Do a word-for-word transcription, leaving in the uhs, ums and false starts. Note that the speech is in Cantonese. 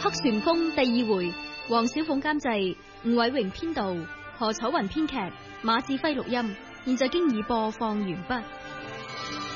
黑旋風第二回，黃小鳳監製，吳偉榮編導，何楚雲編劇，馬志輝錄音。現在經已播放完畢。